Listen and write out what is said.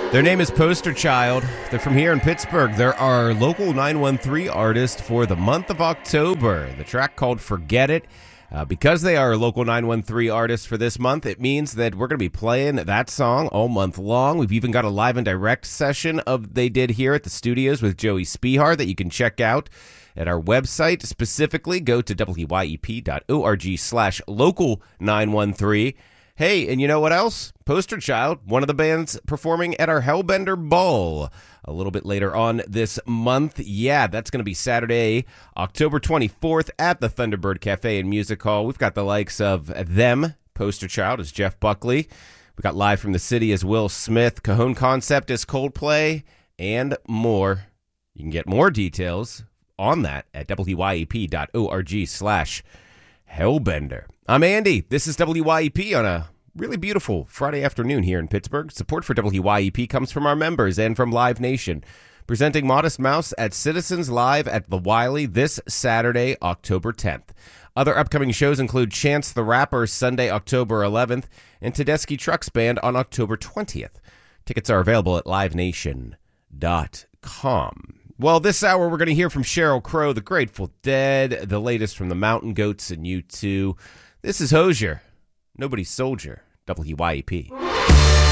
Their name is Poster Child. They're from here in Pittsburgh. They're our local 913 artist for the month of October. The track called Forget It. Because they are a local 913 artist for this month, it means that we're going to be playing that song all month long. We've even got a live and direct session they did here at the studios with Joey Spihar that you can check out at our website. Specifically, go to wyep.org/local913. Hey, and you know what else? Poster Child, one of the bands performing at our Hellbender Ball a little bit later on this month. Yeah, that's going to be Saturday, October 24th at the Thunderbird Cafe and Music Hall. We've got the likes of them. Poster Child is Jeff Buckley. We got Live from the City as Will Smith. Cajon Concept is Coldplay, and more. You can get more details on that at wyep.org/Hellbender. I'm Andy. This is WYEP on a really beautiful Friday afternoon here in Pittsburgh. Support for WYEP comes from our members and from Live Nation. Presenting Modest Mouse at Citizens Live at the Wiley this Saturday, October 10th. Other upcoming shows include Chance the Rapper Sunday, October 11th, and Tedeschi Trucks Band on October 20th. Tickets are available at liveNation.com. Well, this hour we're going to hear from Sheryl Crow, The Grateful Dead, the latest from the Mountain Goats and U2. This is Hozier, Nobody's Soldier, WYEP.